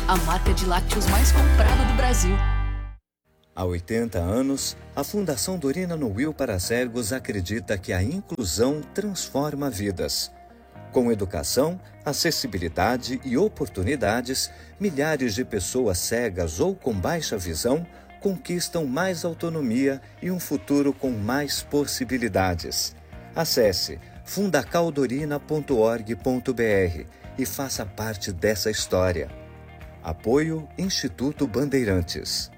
a marca de lácteos mais comprada do Brasil. Há 80 anos, a Fundação Dorina Nuil para Cegos acredita que a inclusão transforma vidas. Com educação, acessibilidade e oportunidades, milhares de pessoas cegas ou com baixa visão conquistam mais autonomia e um futuro com mais possibilidades. Acesse fundacaldorina.org.br e faça parte dessa história. Apoio Instituto Bandeirantes.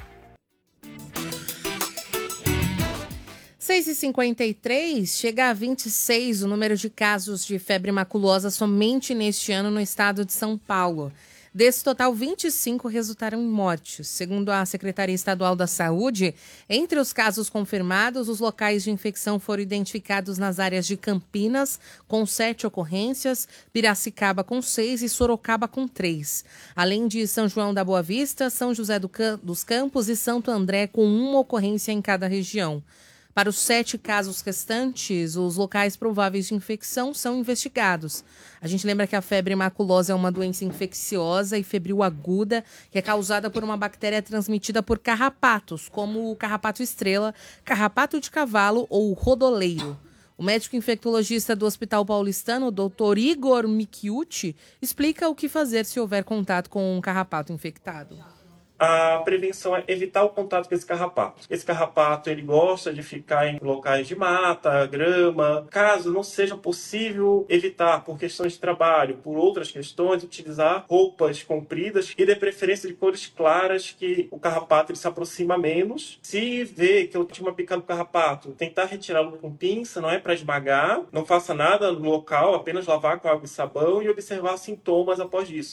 6h53, chega a 26 o número de casos de febre maculosa somente neste ano no estado de São Paulo. Desse total, 25 resultaram em mortes. Segundo a Secretaria Estadual da Saúde, entre os casos confirmados, os locais de infecção foram identificados nas áreas de Campinas, com 7 ocorrências, Piracicaba com 6 e Sorocaba com 3. Além de São João da Boa Vista, São José dos Campos e Santo André, com 1 ocorrência em cada região. Para os 7 casos restantes, os locais prováveis de infecção são investigados. A gente lembra que a febre maculosa é uma doença infecciosa e febril aguda, que é causada por uma bactéria transmitida por carrapatos, como o carrapato estrela, carrapato de cavalo ou o rodoleiro. O médico infectologista do Hospital Paulistano, o Dr. Igor Michiuti, explica o que fazer se houver contato com um carrapato infectado. A prevenção é evitar o contato com esse carrapato. Esse carrapato, ele gosta de ficar em locais de mata, grama. Caso não seja possível evitar por questões de trabalho, por outras questões, utilizar roupas compridas e de preferência de cores claras, que o carrapato ele se aproxima menos. Se vê que eu tinha uma picada do carrapato, tentar retirá-lo com pinça, não é para esmagar. Não faça nada no local, apenas lavar com água e sabão e observar sintomas após isso.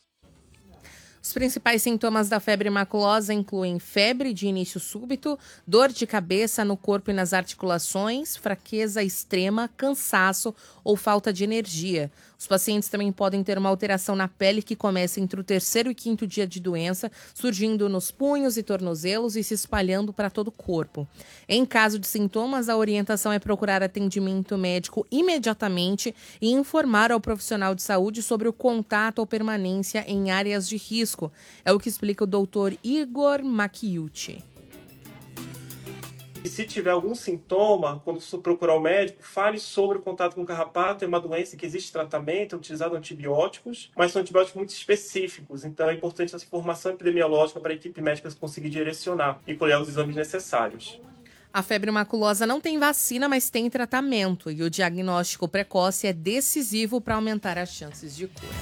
Os principais sintomas da febre maculosa incluem febre de início súbito, dor de cabeça no corpo e nas articulações, fraqueza extrema, cansaço ou falta de energia. Os pacientes também podem ter uma alteração na pele que começa entre o 3º e 5º dia de doença, surgindo nos punhos e tornozelos e se espalhando para todo o corpo. Em caso de sintomas, a orientação é procurar atendimento médico imediatamente e informar ao profissional de saúde sobre o contato ou permanência em áreas de risco. É o que explica o Dr. Igor Michiuti. E se tiver algum sintoma, quando for procurar o médico, fale sobre o contato com o carrapato. É uma doença que existe tratamento, é utilizado antibióticos, mas são antibióticos muito específicos. Então é importante essa informação epidemiológica para a equipe médica conseguir direcionar e colher os exames necessários. A febre maculosa não tem vacina, mas tem tratamento. E o diagnóstico precoce é decisivo para aumentar as chances de cura.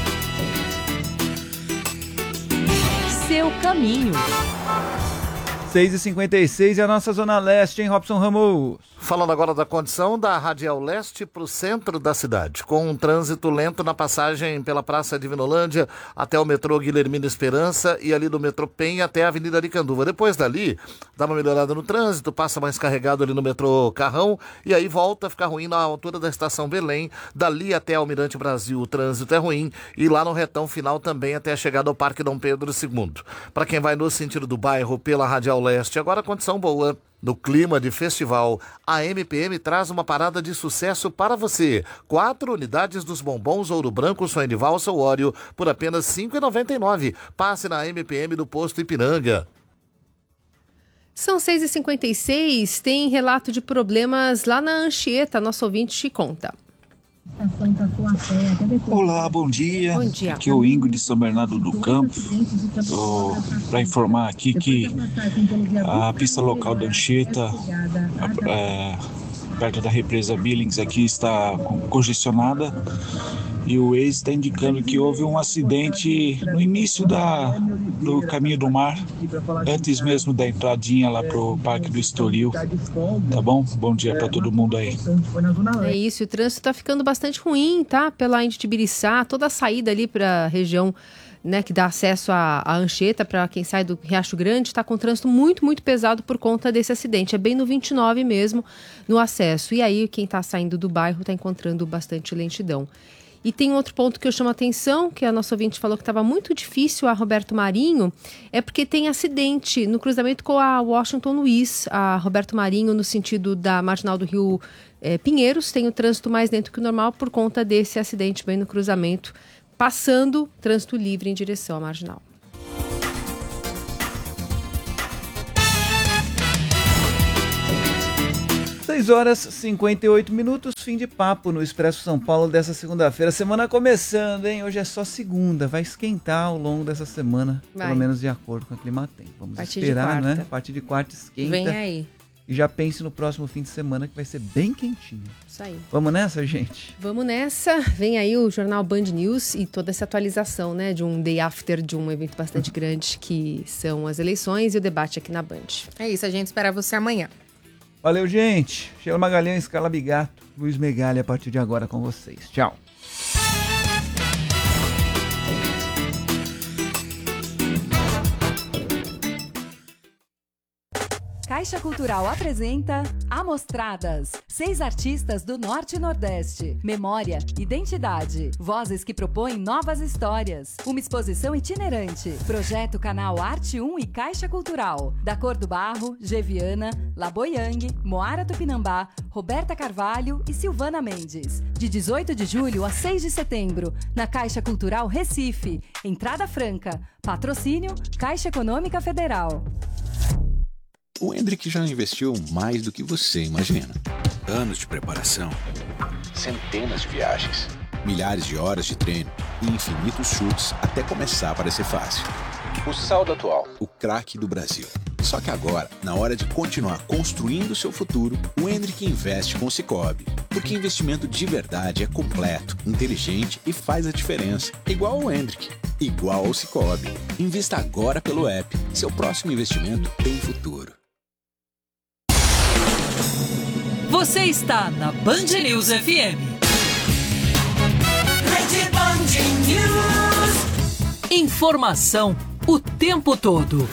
Seu caminho. 6h56 e a nossa Zona Leste, em Robson Ramos. Falando agora da condição da Radial Leste para o centro da cidade, com um trânsito lento na passagem pela Praça Divinolândia até o metrô Guilhermina Esperança e ali do metrô Penha até a Avenida Aricanduva. Depois dali, dá uma melhorada no trânsito, passa mais carregado ali no metrô Carrão e aí volta a ficar ruim na altura da estação Belém. Dali até Almirante Brasil o trânsito é ruim e lá no retão final também até a chegada ao Parque Dom Pedro II. Para quem vai no sentido do bairro pela Radial Leste, agora condição boa. No clima de festival, a MPM traz uma parada de sucesso para você. 4 unidades dos bombons Ouro Branco, sonho de valsa ou Oreo por apenas R$ 5,99. Passe na MPM do Posto Ipiranga. São 6h56, tem relato de problemas lá na Anchieta. Nosso ouvinte te conta. Olá, bom dia. Bom dia. Aqui é o Ingo de São Bernardo do Campo. Estou para informar aqui que a pista local da Anchieta, perto da represa Billings, aqui está congestionada e o Waze está indicando que houve um acidente no início do caminho do mar, antes mesmo da entradinha lá para o Parque do Estoril. Tá bom? Bom dia para todo mundo aí. É isso, o trânsito está ficando bastante ruim, tá? Pela Índia de Biriçá, toda a saída ali para a região, né, que dá acesso à Anchieta, para quem sai do Riacho Grande, está com trânsito muito, muito pesado por conta desse acidente. É bem no 29 mesmo, no acesso. E aí, quem está saindo do bairro está encontrando bastante lentidão. E tem outro ponto que eu chamo a atenção, que a nossa ouvinte falou que estava muito difícil a Roberto Marinho, é porque tem acidente no cruzamento com a Washington Luiz, a Roberto Marinho, no sentido da Marginal do Rio Pinheiros, tem o trânsito mais lento que o normal por conta desse acidente bem no cruzamento, passando trânsito livre em direção à Marginal. 6h58, fim de papo no Expresso São Paulo dessa segunda-feira. Semana começando, hein? Hoje é só segunda, vai esquentar ao longo dessa semana, pelo menos de acordo com a Climatempo. Vamos esperar, né? A partir de quarta esquenta. Vem aí. E já pense no próximo fim de semana que vai ser bem quentinho. Isso aí. Vamos nessa, gente? Vamos nessa. Vem aí o jornal Band News e toda essa atualização, né? De um day after, de um evento bastante grande, que são as eleições e o debate aqui na Band. É isso, a gente espera você amanhã. Valeu, gente. Sheila Magalhães, Carla Bigato, Luiz Megali a partir de agora com vocês. Tchau. Caixa Cultural apresenta Amostradas. 6 artistas do Norte e Nordeste. Memória, identidade. Vozes que propõem novas histórias. Uma exposição itinerante. Projeto Canal Arte 1 e Caixa Cultural. Da Cor do Barro, Geviana, Laboyang, Moara Tupinambá, Roberta Carvalho e Silvana Mendes. De 18 de julho a 6 de setembro, na Caixa Cultural Recife. Entrada franca. Patrocínio Caixa Econômica Federal. O Hendrick já investiu mais do que você imagina. Anos de preparação, centenas de viagens, milhares de horas de treino e infinitos chutes até começar a parecer fácil. O saldo atual, o craque do Brasil. Só que agora, na hora de continuar construindo seu futuro, o Hendrick investe com o Sicoob. Porque investimento de verdade é completo, inteligente e faz a diferença. Igual ao Hendrick, igual ao Sicoob. Invista agora pelo app. Seu próximo investimento tem futuro. Você está na Band News FM. Rede Band News. Informação o tempo todo.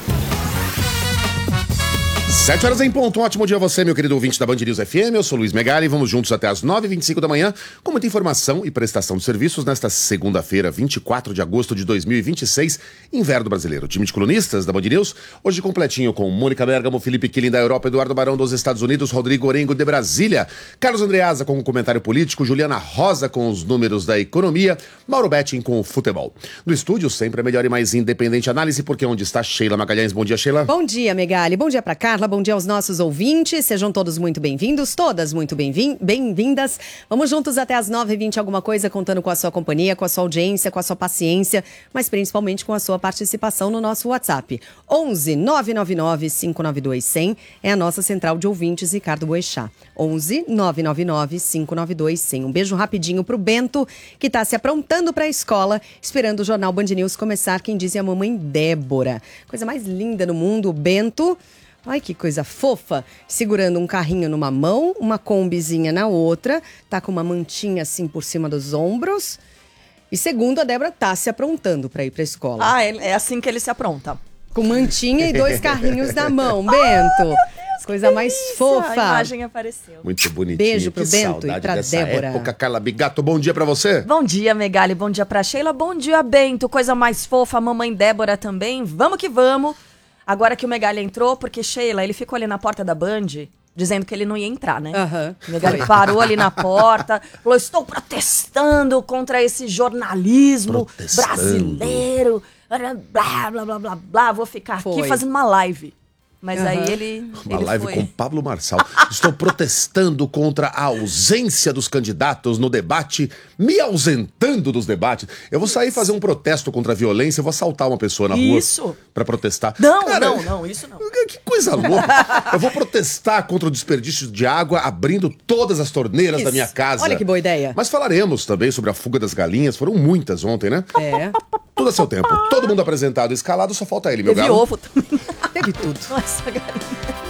7 horas em ponto. Um ótimo dia a você, meu querido ouvinte da Band News FM. Eu sou Luiz Megali e vamos juntos até as 9h25 da manhã com muita informação e prestação de serviços nesta segunda-feira, 24 de agosto de 2026, inverno brasileiro. Time de colunistas da Band News, hoje completinho com Mônica Bergamo, Felipe Killing da Europa, Eduardo Barão dos Estados Unidos, Rodrigo Orengo de Brasília, Carlos Andreasa com o comentário político, Juliana Rosa com os números da economia, Mauro Betting com o futebol. No estúdio, sempre a melhor e mais independente análise, porque onde está Sheila Magalhães. Bom dia, Sheila. Bom dia, Megali. Bom dia pra Carla. Bom dia aos nossos ouvintes, sejam todos muito bem-vindos, todas muito bem-vindas. Vamos juntos até as 9h20 alguma coisa, contando com a sua companhia, com a sua audiência, com a sua paciência, mas principalmente com a sua participação no nosso WhatsApp. 11 999 592 100 é a nossa central de ouvintes, Ricardo Boechat. 11 999 592 100. Um beijo rapidinho pro Bento, que tá se aprontando pra escola, esperando o Jornal Band News começar, quem diz é a mamãe Débora. Coisa mais linda no mundo, o Bento. Ai, que coisa fofa, segurando um carrinho numa mão, uma combizinha na outra, tá com uma mantinha assim por cima dos ombros. E segundo, a Débora tá se aprontando pra ir pra escola. Ah, é assim que ele se apronta. Com mantinha e 2 carrinhos na mão, Bento. Deus, coisa mais fofa. A imagem apareceu. Muito bonitinho. Beijo pro Bento e pra Débora. Época. Carla Bigato, bom dia pra você. Bom dia, Megali, bom dia pra Sheila, bom dia, Bento. Coisa mais fofa, a mamãe Débora também. Vamos que vamos. Agora que o Megali entrou, porque Sheila, ele ficou ali na porta da Band, dizendo que ele não ia entrar, né? O Megali parou ali na porta, falou, estou protestando contra esse jornalismo brasileiro, blá, blá, blá, blá, blá, vou ficar aqui fazendo uma live. Mas aí ele Uma live com Pablo Marçal. Estou protestando contra a ausência dos candidatos no debate, me ausentando dos debates. Eu vou sair fazer um protesto contra a violência, eu vou assaltar uma pessoa na rua pra protestar. Não, Cara, não, isso não. Que coisa louca. Eu vou protestar contra o desperdício de água, abrindo todas as torneiras da minha casa. Olha que boa ideia. Mas falaremos também sobre a fuga das galinhas. Foram muitas ontem, né? É. Tudo a seu tempo. Todo mundo apresentado e escalado, só falta ele, meu Teve galo. ovo também. Teve tudo. Nossa, galinha.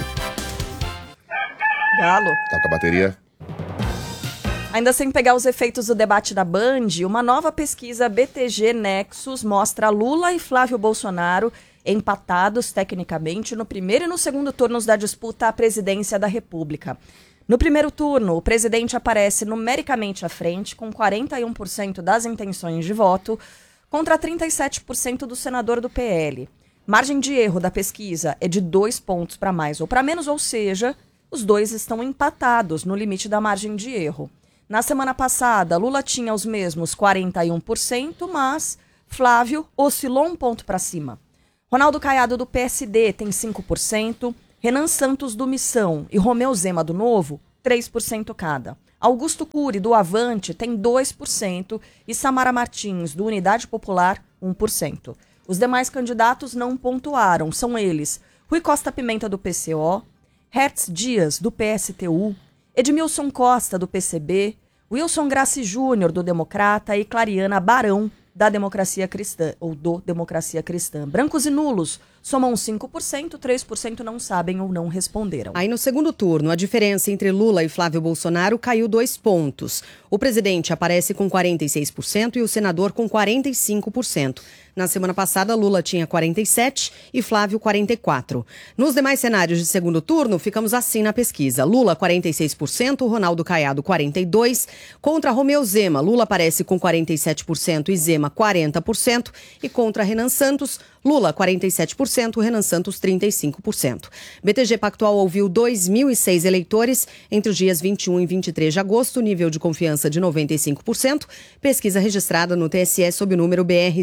Galo. Tá com a bateria. Ainda sem pegar os efeitos do debate da Band, uma nova pesquisa BTG Nexus mostra Lula e Flávio Bolsonaro empatados tecnicamente no primeiro e no segundo turnos da disputa à presidência da República. No primeiro turno, o presidente aparece numericamente à frente, com 41% das intenções de voto, contra 37% do senador do PL. Margem de erro da pesquisa é de 2 pontos para mais ou para menos, ou seja, os dois estão empatados no limite da margem de erro. Na semana passada, Lula tinha os mesmos 41%, mas Flávio oscilou 1 ponto para cima. Ronaldo Caiado, do PSD, tem 5%, Renan Santos, do Missão, e Romeu Zema, do Novo, 3% cada. Augusto Cury, do Avante, tem 2% e Samara Martins, do Unidade Popular, 1%. Os demais candidatos não pontuaram. São eles: Rui Costa Pimenta, do PCO, Hertz Dias, do PSTU, Edmilson Costa, do PCB, Wilson Grassi Júnior, do Democrata, e Clariana Barão, da Democracia Cristã, ou do Democracia Cristã. Brancos e nulos somam 5%, 3% não sabem ou não responderam. Aí no segundo turno, a diferença entre Lula e Flávio Bolsonaro caiu 2 pontos. O presidente aparece com 46% e o senador com 45%. Na semana passada, Lula tinha 47% e Flávio 44%. Nos demais cenários de segundo turno, ficamos assim na pesquisa. Lula 46%, Ronaldo Caiado 42%. Contra Romeu Zema, Lula aparece com 47% e Zema 40%. E contra Renan Santos, Lula 47%, Renan Santos 35%. BTG Pactual ouviu 2.006 eleitores entre os dias 21 e 23 de agosto, nível de confiança de 95%. Pesquisa registrada no TSE sob o número BR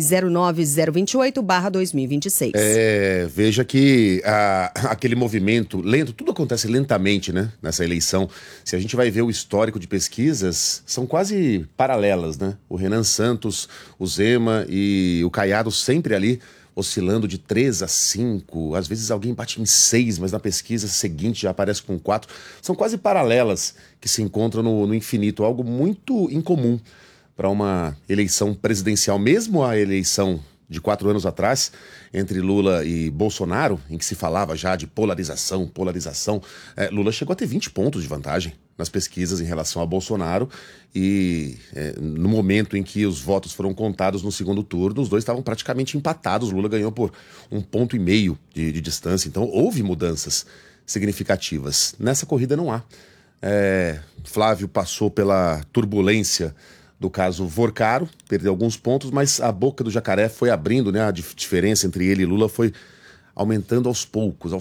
09028/2026. Veja que aquele movimento lento, tudo acontece lentamente, né, nessa eleição. Se a gente vai ver o histórico de pesquisas, são quase paralelas, né? O Renan Santos, o Zema e o Caiado sempre ali oscilando de 3 a 5, às vezes alguém bate em 6, mas na pesquisa seguinte já aparece com 4. São quase paralelas que se encontram no infinito, algo muito incomum para uma eleição presidencial. Mesmo a eleição de 4 anos atrás, entre Lula e Bolsonaro, em que se falava já de polarização, Lula chegou a ter 20 pontos de vantagem nas pesquisas em relação a Bolsonaro e no momento em que os votos foram contados no segundo turno, os dois estavam praticamente empatados. Lula ganhou por 1,5 ponto de distância, então houve mudanças significativas. Nessa corrida não há. Flávio passou pela turbulência do caso Vorcaro, perdeu alguns pontos, mas a boca do jacaré foi abrindo, né? A diferença entre ele e Lula foi aumentando aos poucos.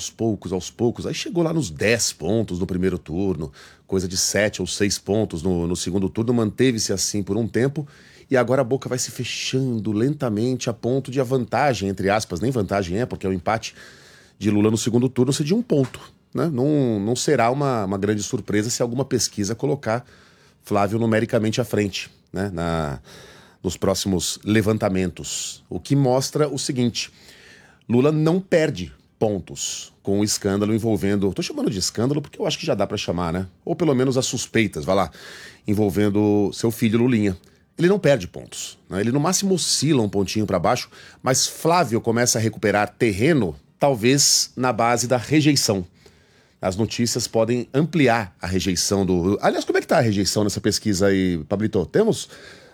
Aí chegou lá nos 10 pontos no primeiro turno, coisa de 7 ou 6 pontos no segundo turno, manteve-se assim por um tempo, e agora a boca vai se fechando lentamente a ponto de a vantagem, entre aspas, nem vantagem porque é o empate de Lula no segundo turno ser de 1 ponto. Né? Não será uma grande surpresa se alguma pesquisa colocar Flávio numericamente à frente, né? Nos próximos levantamentos. O que mostra o seguinte: Lula não perde pontos com o escândalo envolvendo... Estou chamando de escândalo porque eu acho que já dá para chamar, né? Ou pelo menos as suspeitas, envolvendo seu filho Lulinha. Ele não perde pontos, né? Ele no máximo oscila um pontinho para baixo, mas Flávio começa a recuperar terreno, talvez na base da rejeição. As notícias podem ampliar a rejeição do... Aliás, como é que está a rejeição nessa pesquisa aí, Pablito? Temos,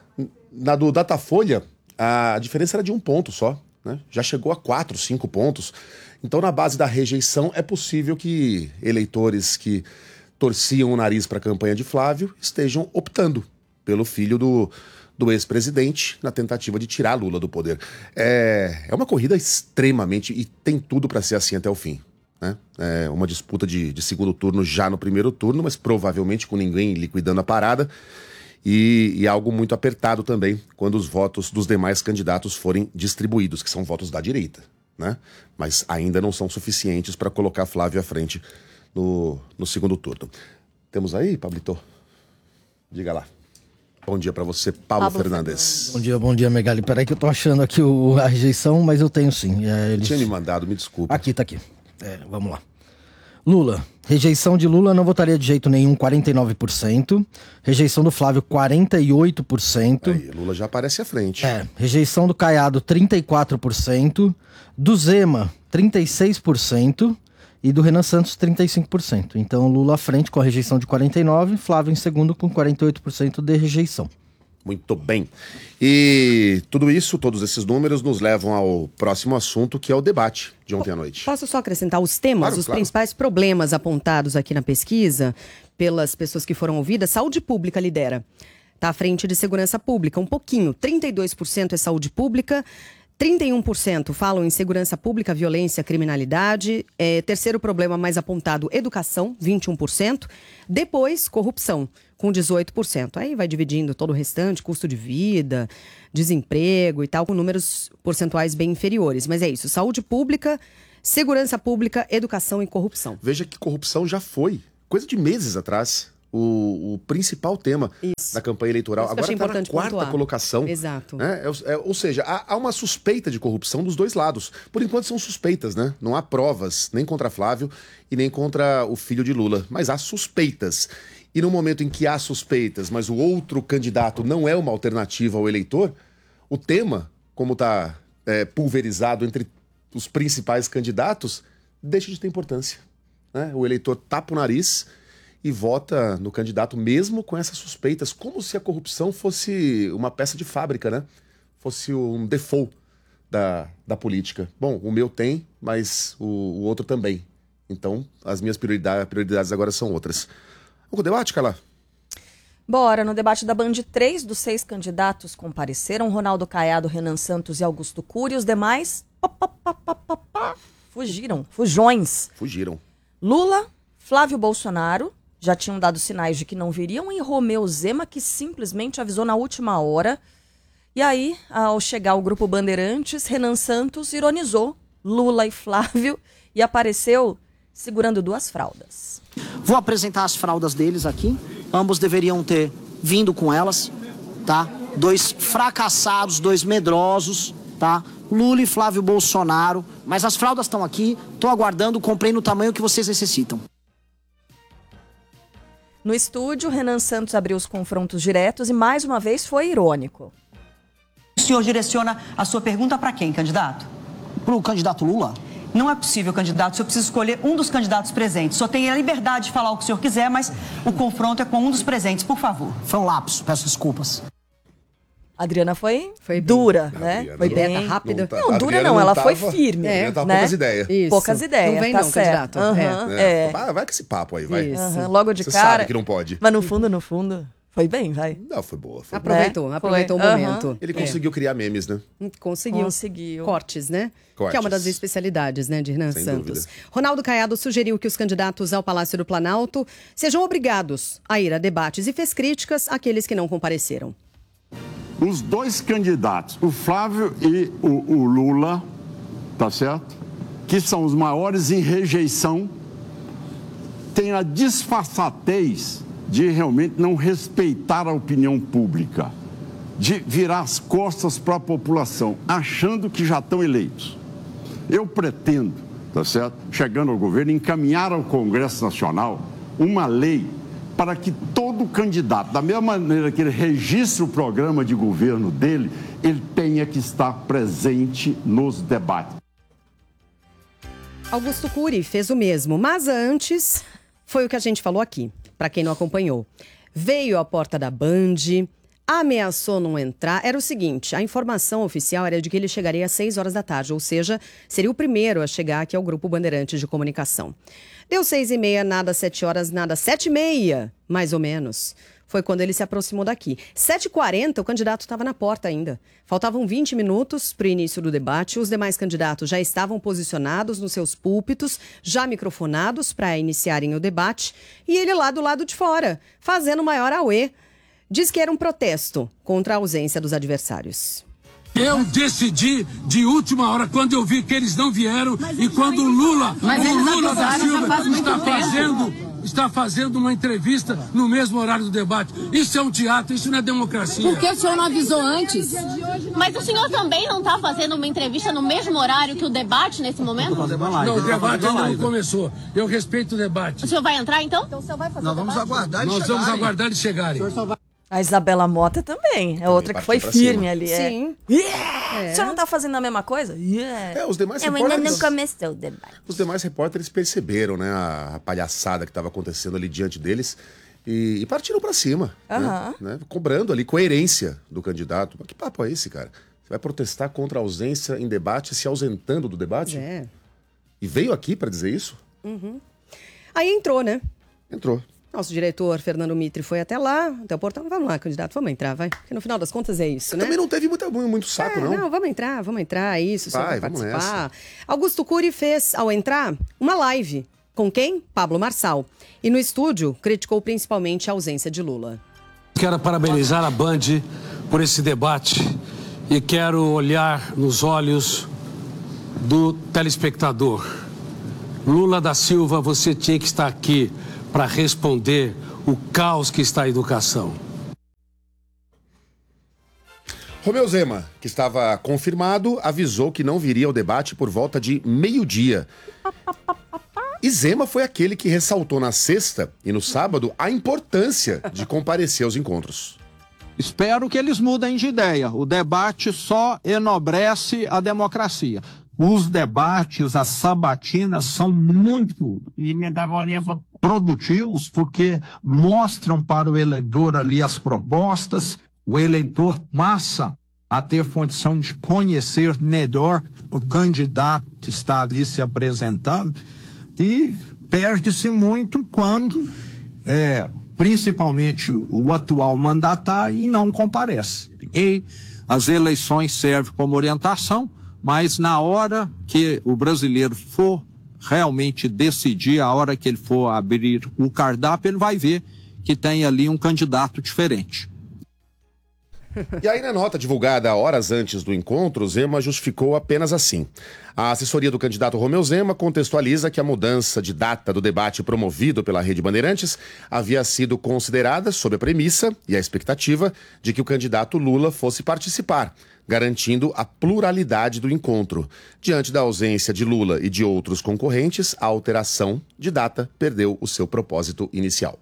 na do Datafolha, a diferença era de 1 ponto só, né? Já chegou a 4, 5 pontos. Então, na base da rejeição, é possível que eleitores que torciam o nariz para a campanha de Flávio estejam optando pelo filho do ex-presidente na tentativa de tirar Lula do poder. É uma corrida extremamente... e tem tudo para ser assim até o fim. É uma disputa de segundo turno já no primeiro turno, mas provavelmente com ninguém liquidando a parada, e algo muito apertado também quando os votos dos demais candidatos forem distribuídos, que são votos da direita, né? Mas ainda não são suficientes para colocar Flávio à frente no segundo turno. Temos aí, Pablito? Diga lá. Bom dia para você, Pablo Fernandes. Bom dia, Megali. Peraí que eu tô achando aqui a rejeição, mas eu tenho sim. Tinha me mandado, me desculpa. Aqui, tá aqui. Vamos lá. Lula. Rejeição de Lula, não votaria de jeito nenhum, 49%. Rejeição do Flávio, 48%. Aí, Lula já aparece à frente. Rejeição do Caiado, 34%. Do Zema, 36%. E do Renan Santos, 35%. Então, Lula à frente com a rejeição de 49%. Flávio em segundo com 48% de rejeição. Muito bem. E tudo isso, todos esses números, nos levam ao próximo assunto, que é o debate de ontem à noite. Posso só acrescentar os temas, os principais problemas apontados aqui na pesquisa pelas pessoas que foram ouvidas? Saúde pública lidera. Está à frente de segurança pública, um pouquinho. 32% é saúde pública, 31% falam em segurança pública, violência, criminalidade. Terceiro problema mais apontado, educação, 21%. Depois, corrupção, com 18%. Aí vai dividindo todo o restante, custo de vida, desemprego e tal, com números percentuais bem inferiores. Mas é isso, saúde pública, segurança pública, educação e corrupção. Veja que corrupção já foi, coisa de meses atrás. o principal tema da campanha eleitoral. Agora está na quarta colocação. Exato. Ou seja, há uma suspeita de corrupção dos dois lados. Por enquanto são suspeitas, né? Não há provas nem contra Flávio e nem contra o filho de Lula. Mas há suspeitas. E no momento em que há suspeitas, mas o outro candidato não é uma alternativa ao eleitor, o tema, como está pulverizado entre os principais candidatos, deixa de ter importância. Né? O eleitor tapa o nariz e vota no candidato mesmo com essas suspeitas, como se a corrupção fosse uma peça de fábrica, né? Fosse um default da política. Bom, o meu tem, mas o outro também. Então, as minhas prioridades agora são outras. Vamos com o debate, Carla? Bora, no debate da Band, 3 dos 6 candidatos compareceram, Ronaldo Caiado, Renan Santos e Augusto Cury, os demais fugiram. Lula, Flávio Bolsonaro, já tinham dado sinais de que não viriam, e Romeu Zema, que simplesmente avisou na última hora. E aí, ao chegar o grupo Bandeirantes, Renan Santos ironizou Lula e Flávio e apareceu segurando 2 fraldas. Vou apresentar as fraldas deles aqui. Ambos deveriam ter vindo com elas, tá? 2 fracassados, 2 medrosos, tá? Lula e Flávio Bolsonaro. Mas as fraldas estão aqui, tô aguardando, comprei no tamanho que vocês necessitam. No estúdio, Renan Santos abriu os confrontos diretos e, mais uma vez, foi irônico. O senhor direciona a sua pergunta para quem, candidato? Para o candidato Lula? Não é possível, candidato. O senhor precisa escolher um dos candidatos presentes. Só tem a liberdade de falar o que o senhor quiser, mas o confronto é com um dos presentes, por favor. Foi um lapso, peço desculpas. A Adriana foi dura, né? Foi bem rápida. Não, dura não, ela foi firme. Poucas ideias. Isso. Poucas ideias, não vem tá não, certo. candidato. Vai com esse papo aí, vai. Logo de Você cara. sabe que não pode. Mas no fundo, foi bem, vai. Não, foi boa. Aproveitou o momento. Ele conseguiu criar memes, né? Conseguiu. Cortes, né? Cortes. Que é uma das especialidades, né, de Renan Sem Santos. dúvida. Ronaldo Caiado sugeriu que os candidatos ao Palácio do Planalto sejam obrigados a ir a debates e fez críticas àqueles que não compareceram. Os 2 candidatos, o Flávio e o Lula, tá certo? Que são os maiores em rejeição, têm a disfarçatez de realmente não respeitar a opinião pública, de virar as costas para a população, achando que já estão eleitos. Eu pretendo, tá certo? Chegando ao governo, encaminhar ao Congresso Nacional uma lei para que todo candidato, da mesma maneira que ele registre o programa de governo dele, ele tenha que estar presente nos debates. Augusto Cury fez o mesmo, mas antes foi o que a gente falou aqui, para quem não acompanhou. Veio à porta da Band, ameaçou não entrar. Era o seguinte, a informação oficial era de que ele chegaria às 6 horas da tarde, ou seja, seria o primeiro a chegar aqui ao Grupo Bandeirantes de Comunicação. Deu 6h30, nada 7 horas, nada 7h30, mais ou menos. Foi quando ele se aproximou daqui. 7h40, o candidato estava na porta ainda. Faltavam 20 minutos para o início do debate. Os demais candidatos já estavam posicionados nos seus púlpitos, já microfonados para iniciarem o debate. E ele lá do lado de fora, fazendo o maior auê. Diz que era um protesto contra a ausência dos adversários. Eu decidi de última hora, quando eu vi que eles não vieram, e quando o Lula da Silva está fazendo uma entrevista no mesmo horário do debate. Isso é um teatro, isso não é democracia. Por que o senhor não avisou antes? Mas o senhor também não está fazendo uma entrevista no mesmo horário que o debate nesse momento? Não, o debate ainda não começou. Eu respeito o debate. O senhor vai entrar, então? Nós vamos aguardar eles chegarem. A Isabela Mota também, é outra que foi firme ali. Sim. O senhor não tá fazendo a mesma coisa? Os demais ainda não começou o debate. Os demais repórteres perceberam, né, a palhaçada que estava acontecendo ali diante deles e partiram para cima, né, cobrando ali coerência do candidato. Mas que papo é esse, cara? Você vai protestar contra a ausência em debate, se ausentando do debate? E veio aqui para dizer isso? Aí entrou, né? Entrou. Nosso diretor, Fernando Mitre, foi até lá, até o portão. Vamos lá, candidato, vamos entrar, vai. Porque no final das contas é isso, né? Também não teve muito saco, não. Não, vamos entrar, é isso, só para vamos participar. nessa. Augusto Cury fez, ao entrar, uma live. Com quem? Pablo Marçal. E no estúdio, criticou principalmente a ausência de Lula. Quero parabenizar a Band por esse debate e quero olhar nos olhos do telespectador. Lula da Silva, você tinha que estar aqui para responder o caos que está a educação. Romeu Zema, que estava confirmado, avisou que não viria ao debate por volta de meio-dia. E Zema foi aquele que ressaltou na sexta e no sábado a importância de comparecer aos encontros. Espero que eles mudem de ideia. O debate só enobrece a democracia. Os debates, as sabatinas são muito produtivos porque mostram para o eleitor ali as propostas. O eleitor passa a ter condição de conhecer melhor o candidato que está ali se apresentando e perde-se muito quando, principalmente o atual mandatário, não comparece. E as eleições servem como orientação, mas na hora que o brasileiro for realmente decidir, a hora que ele for abrir o cardápio, ele vai ver que tem ali um candidato diferente. E aí, na nota divulgada horas antes do encontro, Zema justificou apenas assim. A assessoria do candidato Romeu Zema contextualiza que a mudança de data do debate promovido pela Rede Bandeirantes havia sido considerada sob a premissa e a expectativa de que o candidato Lula fosse participar, garantindo a pluralidade do encontro. Diante da ausência de Lula e de outros concorrentes, a alteração de data perdeu o seu propósito inicial.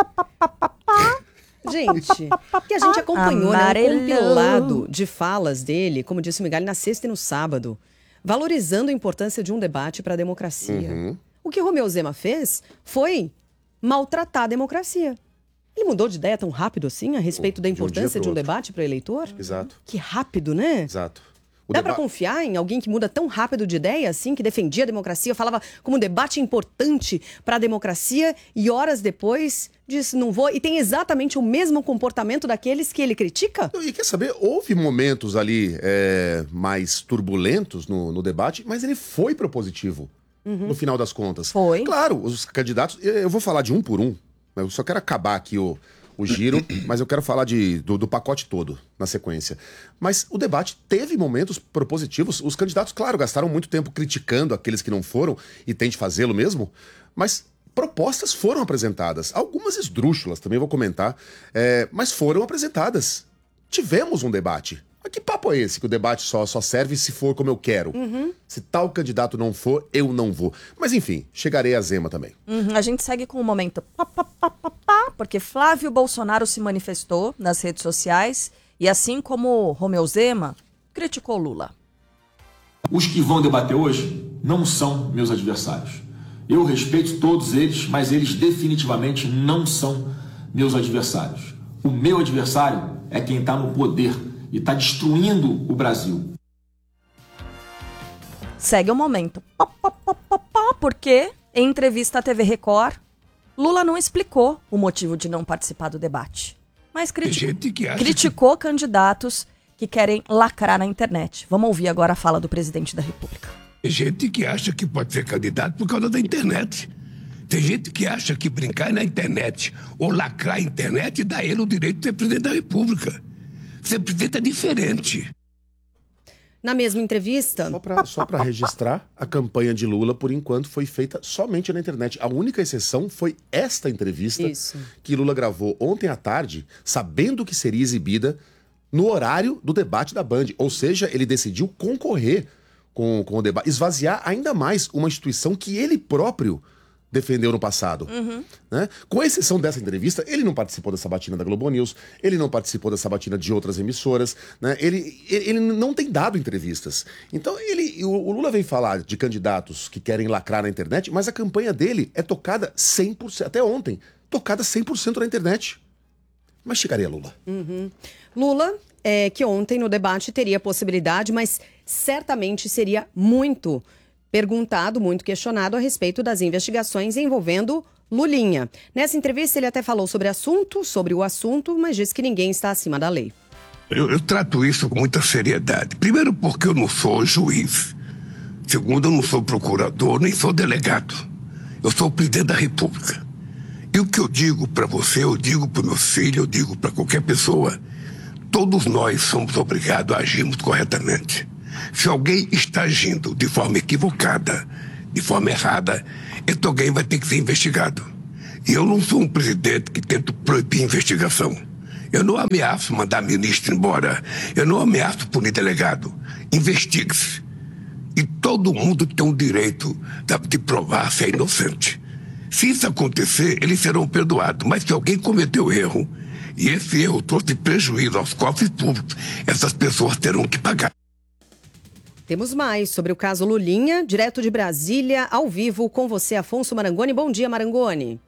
Gente, que a gente acompanhou, né, um compilado de falas dele, como disse o Megali, na sexta e no sábado, valorizando a importância de um debate para a democracia. O que Romeu Zema fez foi maltratar a democracia. Ele mudou de ideia tão rápido assim a respeito da importância de um debate para o eleitor? Exato. Que rápido, né? Exato. Dá para confiar em alguém que muda tão rápido de ideia assim, que defendia a democracia, falava como um debate importante para a democracia e horas depois disse não vou, e tem exatamente o mesmo comportamento daqueles que ele critica? E quer saber, houve momentos ali mais turbulentos no debate, mas ele foi propositivo no final das contas. Foi. Claro, os candidatos, eu vou falar de um por um, eu só quero acabar aqui o giro, mas eu quero falar do pacote todo, na sequência. Mas o debate teve momentos propositivos. Os candidatos, claro, gastaram muito tempo criticando aqueles que não foram, e tem de fazê-lo mesmo, mas propostas foram apresentadas. Algumas esdrúxulas, também vou comentar, mas foram apresentadas. Tivemos um debate. Mas que papo é esse? Que o debate só serve se for como eu quero. Se tal candidato não for, eu não vou. Mas enfim, chegarei a Zema também. A gente segue com o momento porque Flávio Bolsonaro se manifestou nas redes sociais e, assim como Romeu Zema, criticou Lula. Os que vão debater hoje não são meus adversários. Eu respeito todos eles, mas eles definitivamente não são meus adversários. O meu adversário é quem está no poder e está destruindo o Brasil. Segue o momento. Porque, em entrevista à TV Record, Lula não explicou o motivo de não participar do debate, mas criticou candidatos que querem lacrar na internet. Vamos ouvir agora a fala do presidente da República. Tem gente que acha que pode ser candidato por causa da internet. Tem gente que acha que brincar na internet ou lacrar a internet dá ele o direito de ser presidente da República. Ser presidente é diferente. Na mesma entrevista... Só para registrar, a campanha de Lula, por enquanto, foi feita somente na internet. A única exceção foi esta entrevista que Lula gravou ontem à tarde, sabendo que seria exibida no horário do debate da Band. Ou seja, ele decidiu concorrer com o debate, esvaziar ainda mais uma instituição que ele próprio defendeu no passado. Né? Com exceção dessa entrevista, ele não participou da sabatina da Globo News, ele não participou da sabatina de outras emissoras, né? Ele não tem dado entrevistas. Então o Lula vem falar de candidatos que querem lacrar na internet, mas a campanha dele é tocada 100%, até ontem, tocada 100% na internet. Mas chegaria Lula. Lula, que ontem no debate teria possibilidade, mas certamente seria muito perguntado, muito questionado a respeito das investigações envolvendo Lulinha. Nessa entrevista ele até falou sobre o assunto, mas disse que ninguém está acima da lei. Eu trato isso com muita seriedade. Primeiro porque eu não sou juiz. Segundo, eu não sou procurador, nem sou delegado. Eu sou o presidente da República. E o que eu digo para você, eu digo para meus filhos, eu digo para qualquer pessoa, todos nós somos obrigados a agirmos corretamente. Se alguém está agindo de forma equivocada, de forma errada, então alguém vai ter que ser investigado. E eu não sou um presidente que tenta proibir investigação. Eu não ameaço mandar ministro embora. Eu não ameaço punir delegado. Investigue-se. E todo mundo tem o direito de provar se é inocente. Se isso acontecer, eles serão perdoados. Mas se alguém cometeu erro, e esse erro trouxe prejuízo aos cofres públicos, essas pessoas terão que pagar. Temos mais sobre o caso Lulinha, direto de Brasília, ao vivo com você, Afonso Marangoni. Bom dia, Marangoni.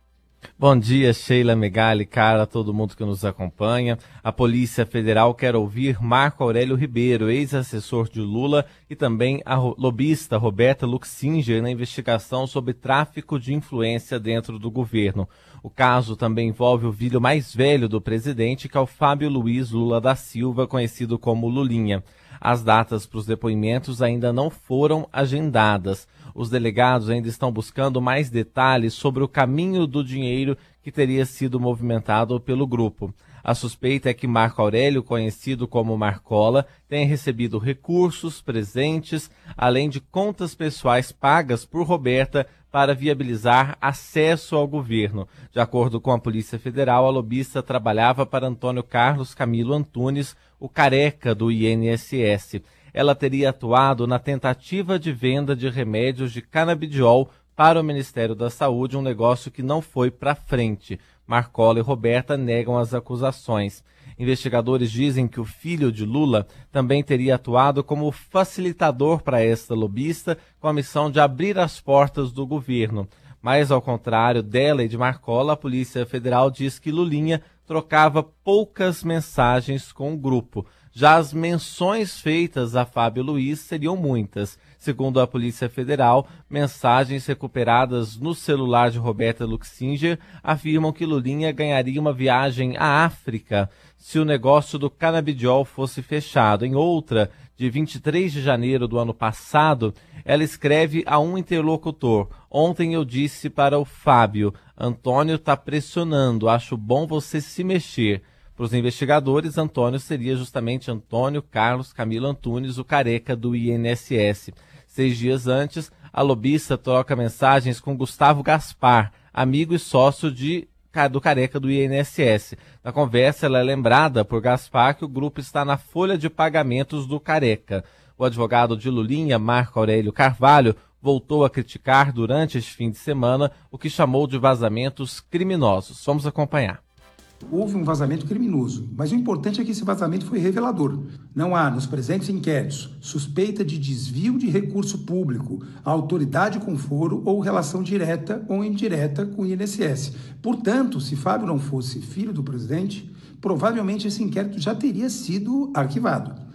Bom dia, Sheila Megali, cara, todo mundo que nos acompanha. A Polícia Federal quer ouvir Marco Aurélio Ribeiro, ex-assessor de Lula, e também a lobista Roberta Luxinger na investigação sobre tráfico de influência dentro do governo. O caso também envolve o filho mais velho do presidente, que é o Fábio Luiz Lula da Silva, conhecido como Lulinha. As datas para os depoimentos ainda não foram agendadas. Os delegados ainda estão buscando mais detalhes sobre o caminho do dinheiro que teria sido movimentado pelo grupo. A suspeita é que Marco Aurélio, conhecido como Marcola, tenha recebido recursos, presentes, além de contas pessoais pagas por Roberta para viabilizar acesso ao governo. De acordo com a Polícia Federal, a lobista trabalhava para Antônio Carlos Camilo Antunes, o careca do INSS. Ela teria atuado na tentativa de venda de remédios de canabidiol para o Ministério da Saúde, um negócio que não foi para frente. Marcola e Roberta negam as acusações. Investigadores dizem que o filho de Lula também teria atuado como facilitador para esta lobista, com a missão de abrir as portas do governo. Mas, ao contrário dela e de Marcola, a Polícia Federal diz que Lulinha trocava poucas mensagens com o grupo. Já as menções feitas a Fábio Luiz seriam muitas. Segundo a Polícia Federal, mensagens recuperadas no celular de Roberta Luxinger afirmam que Lulinha ganharia uma viagem à África se o negócio do canabidiol fosse fechado. Em outra, de 23 de janeiro do ano passado, ela escreve a um interlocutor: ontem eu disse para o Fábio, Antônio está pressionando, acho bom você se mexer. Para os investigadores, Antônio seria justamente Antônio Carlos Camilo Antunes, o careca do INSS. 6 dias antes, a lobista troca mensagens com Gustavo Gaspar, amigo e sócio do careca do INSS. Na conversa, ela é lembrada por Gaspar que o grupo está na folha de pagamentos do careca. O advogado de Lulinha, Marco Aurélio Carvalho, voltou a criticar durante este fim de semana o que chamou de vazamentos criminosos. Vamos acompanhar. Houve um vazamento criminoso, mas o importante é que esse vazamento foi revelador. Não há, nos presentes inquéritos, suspeita de desvio de recurso público à autoridade com foro ou relação direta ou indireta com o INSS. Portanto, se Fábio não fosse filho do presidente, provavelmente esse inquérito já teria sido arquivado.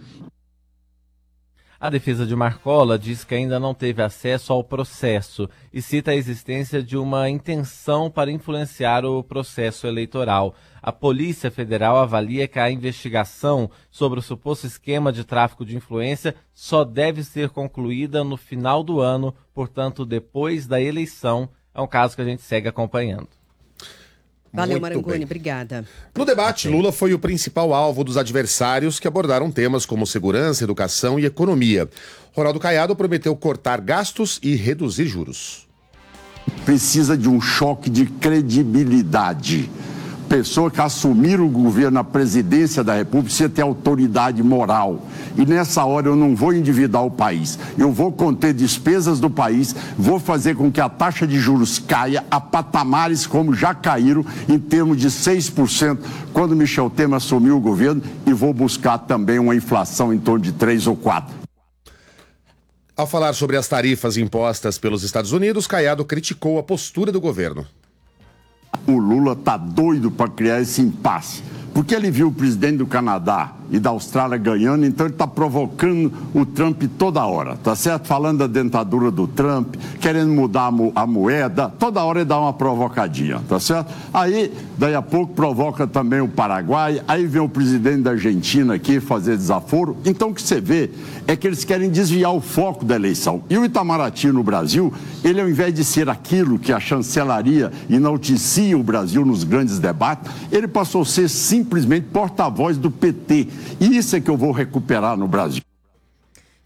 A defesa de Marcola diz que ainda não teve acesso ao processo e cita a existência de uma intenção para influenciar o processo eleitoral. A Polícia Federal avalia que a investigação sobre o suposto esquema de tráfico de influência só deve ser concluída no final do ano, portanto, depois da eleição. É um caso que a gente segue acompanhando. Valeu, Marangoni, obrigada. No debate, Lula foi o principal alvo dos adversários que abordaram temas como segurança, educação e economia. Ronaldo Caiado prometeu cortar gastos e reduzir juros. Precisa de um choque de credibilidade. Pessoa que assumir o governo, a presidência da República, precisa ter autoridade moral. E nessa hora eu não vou endividar o país. Eu vou conter despesas do país, vou fazer com que a taxa de juros caia a patamares como já caíram, em termos de 6%, quando Michel Temer assumiu o governo, e vou buscar também uma inflação em torno de 3 ou 4%. Ao falar sobre as tarifas impostas pelos Estados Unidos, Caiado criticou a postura do governo. O Lula tá doido para criar esse impasse, porque ele viu o presidente do Canadá e da Austrália ganhando, então ele está provocando o Trump toda hora, tá certo? Falando da dentadura do Trump, querendo mudar a moeda, toda hora ele dá uma provocadinha, tá certo? Aí, daí a pouco, provoca também o Paraguai, aí vem o presidente da Argentina aqui fazer desaforo. Então o que você vê é que eles querem desviar o foco da eleição. E o Itamaraty no Brasil, ele ao invés de ser aquilo que a chancelaria enaltecia o Brasil nos grandes debates, ele passou a ser simplesmente porta-voz do PT. E isso é que eu vou recuperar no Brasil.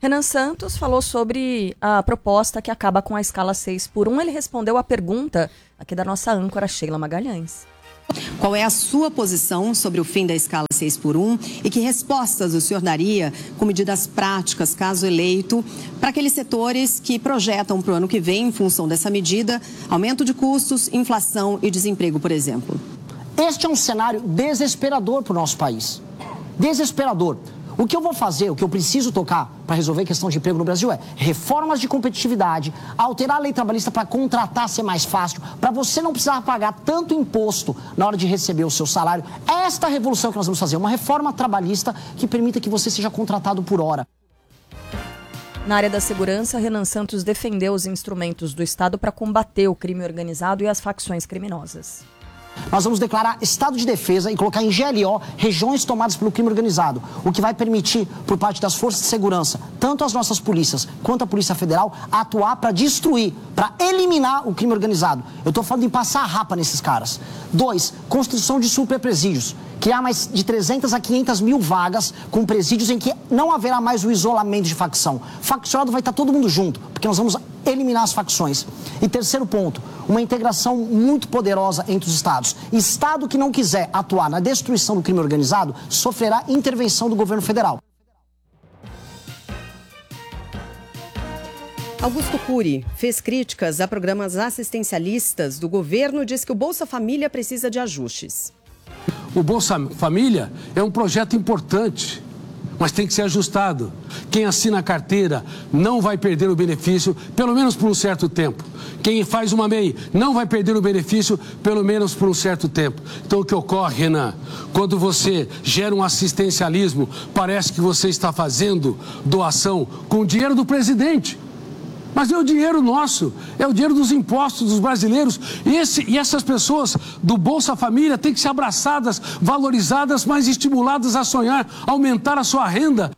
Renan Santos falou sobre a proposta que acaba com a escala 6x1. Ele respondeu a pergunta aqui da nossa âncora Sheila Magalhães. Qual é a sua posição sobre o fim da escala 6x1 e que respostas o senhor daria com medidas práticas, caso eleito, para aqueles setores que projetam para o ano que vem, em função dessa medida, aumento de custos, inflação e desemprego, por exemplo? Este é um cenário desesperador para o nosso país. Desesperador. O que eu vou fazer, o que eu preciso tocar para resolver a questão de emprego no Brasil é reformas de competitividade, alterar a lei trabalhista para contratar ser mais fácil, para você não precisar pagar tanto imposto na hora de receber o seu salário. É esta revolução que nós vamos fazer, uma reforma trabalhista que permita que você seja contratado por hora. Na área da segurança, Renan Santos defendeu os instrumentos do Estado para combater o crime organizado e as facções criminosas. Nós vamos declarar estado de defesa e colocar em GLO regiões tomadas pelo crime organizado, o que vai permitir, por parte das forças de segurança, tanto as nossas polícias quanto a Polícia Federal, atuar para destruir, para eliminar o crime organizado. Eu estou falando em passar a rapa nesses caras. 2, construção de superpresídios. Criar mais de 300 a 500 mil vagas com presídios em que não haverá mais o isolamento de facção. Faccionado vai estar todo mundo junto, porque nós vamos eliminar as facções. E terceiro ponto, uma integração muito poderosa entre os estados. Estado que não quiser atuar na destruição do crime organizado sofrerá intervenção do governo federal. Augusto Cury fez críticas a programas assistencialistas do governo e diz que o Bolsa Família precisa de ajustes. O Bolsa Família é um projeto importante, mas tem que ser ajustado. Quem assina a carteira não vai perder o benefício, pelo menos por um certo tempo. Quem faz uma MEI não vai perder o benefício, pelo menos por um certo tempo. Então, o que ocorre, Renan, quando você gera um assistencialismo, parece que você está fazendo doação com o dinheiro do presidente. Mas é o dinheiro nosso, é o dinheiro dos impostos dos brasileiros. E essas pessoas do Bolsa Família têm que ser abraçadas, valorizadas, mas estimuladas a sonhar, aumentar a sua renda.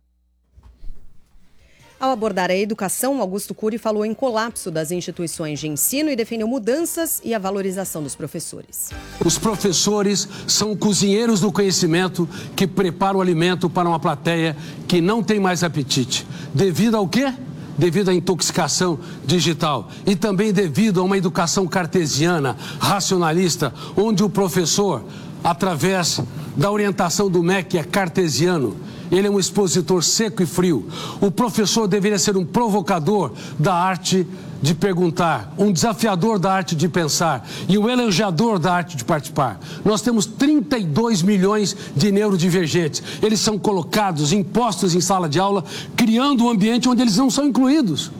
Ao abordar a educação, Augusto Cury falou em colapso das instituições de ensino e defendeu mudanças e a valorização dos professores. Os professores são cozinheiros do conhecimento que preparam o alimento para uma plateia que não tem mais apetite. Devido ao quê? Devido à intoxicação digital e também devido a uma educação cartesiana, racionalista, onde o professor, através da orientação do MEC, é cartesiano, ele é um expositor seco e frio. O professor deveria ser um provocador da arte de perguntar, um desafiador da arte de pensar e um elogiador da arte de participar. Nós temos 32 milhões de neurodivergentes. Eles são colocados, impostos em sala de aula, criando um ambiente onde eles não são incluídos.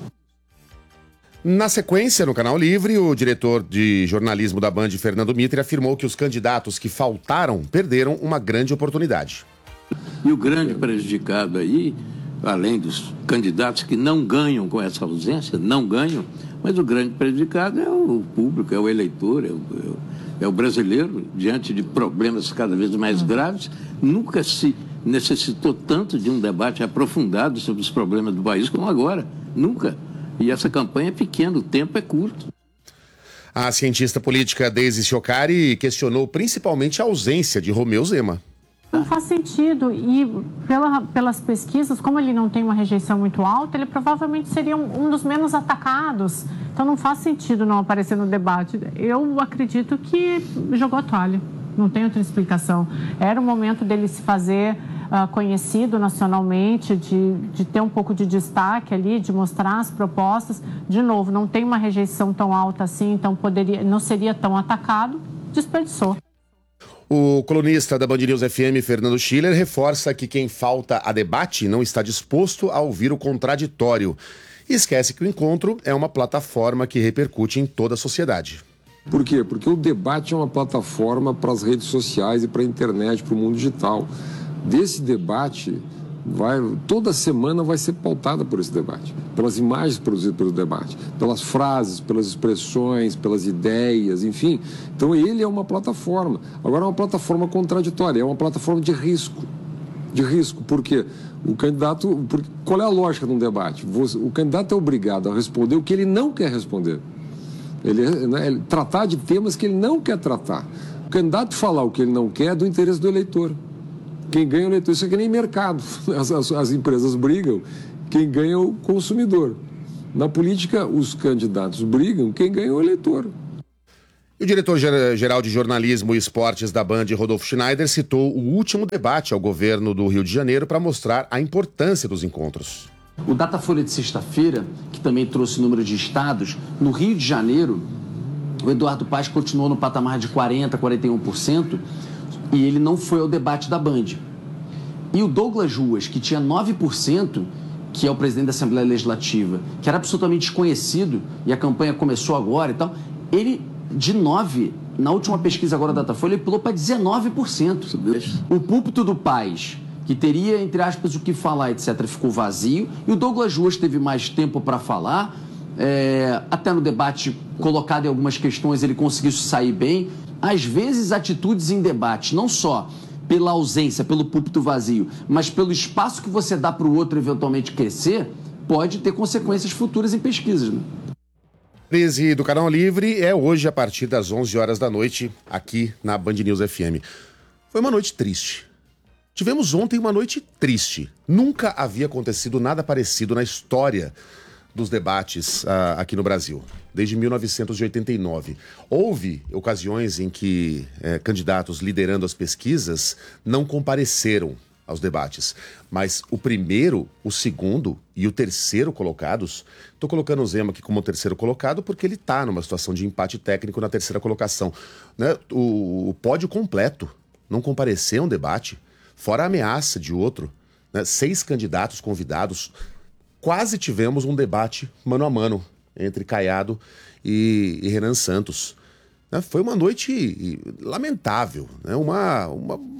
Na sequência, no Canal Livre, o diretor de jornalismo da Band, Fernando Mitre, afirmou que os candidatos que faltaram perderam uma grande oportunidade. E o grande prejudicado aí, além dos candidatos que não ganham com essa ausência, não ganham, mas o grande prejudicado é o público, é o eleitor, é o brasileiro, diante de problemas cada vez mais graves. Nunca se necessitou tanto de um debate aprofundado sobre os problemas do país como agora, nunca. E essa campanha é pequena, o tempo é curto. A cientista política Deise Chiocari questionou principalmente a ausência de Romeu Zema. Não faz sentido e pelas pesquisas, como ele não tem uma rejeição muito alta, ele provavelmente seria um dos menos atacados. Então não faz sentido não aparecer no debate. Eu acredito que jogou a toalha, não tem outra explicação. Era o momento dele se fazer conhecido nacionalmente, de ter um pouco de destaque ali, de mostrar as propostas. De novo, não tem uma rejeição tão alta assim, então não seria tão atacado, desperdiçou. O colunista da Band News FM, Fernando Schiller, reforça que quem falta a debate não está disposto a ouvir o contraditório. E esquece que o encontro é uma plataforma que repercute em toda a sociedade. Por quê? Porque o debate é uma plataforma para as redes sociais e para a internet, para o mundo digital. Desse debate, toda semana vai ser pautada por esse debate, pelas imagens produzidas pelo debate, pelas frases, pelas expressões, pelas ideias, enfim. Então ele é uma plataforma. Agora é uma plataforma contraditória, é uma plataforma de risco. De risco, porque o candidato... Qual é a lógica de um debate? O candidato é obrigado a responder o que ele não quer responder. Ele tratar de temas que ele não quer tratar. O candidato falar o que ele não quer é do interesse do eleitor. Quem ganha o eleitor, isso é que nem mercado. As empresas brigam quem ganha é o consumidor. Na política, os candidatos brigam, quem ganha é o eleitor. E o diretor-geral de jornalismo e esportes da Band, Rodolfo Schneider, citou o último debate ao governo do Rio de Janeiro para mostrar a importância dos encontros. O Datafolha de sexta-feira, que também trouxe número de estados, no Rio de Janeiro, o Eduardo Paes continuou no patamar de 40%, 41%, e ele não foi ao debate da Band. E o Douglas Ruas, que tinha 9%, que é o presidente da Assembleia Legislativa, que era absolutamente desconhecido, e a campanha começou agora e tal, ele, de 9%, na última pesquisa agora da Datafolha, ele pulou para 19%. O púlpito do Paes, que teria, entre aspas, o que falar, etc., ficou vazio, e o Douglas Ruas teve mais tempo para falar, até no debate colocado em algumas questões ele conseguiu sair bem. Às vezes, atitudes em debate, não só pela ausência, pelo púlpito vazio, mas pelo espaço que você dá para o outro eventualmente crescer, pode ter consequências futuras em pesquisas, né? 13 do Canal Livre é hoje a partir das 11 horas da noite, aqui na Band News FM. Foi uma noite triste. Tivemos ontem uma noite triste. Nunca havia acontecido nada parecido na história dos debates aqui no Brasil, desde 1989. Houve ocasiões em que candidatos liderando as pesquisas não compareceram aos debates, mas o primeiro, o segundo e o terceiro colocados, estou colocando o Zema aqui como terceiro colocado porque ele está numa situação de empate técnico na terceira colocação, né? O pódio completo não compareceu a um debate, fora a ameaça de outro, né? 6 candidatos convidados. Quase tivemos um debate mano a mano entre Caiado e Renan Santos. Foi uma noite lamentável, né? Uma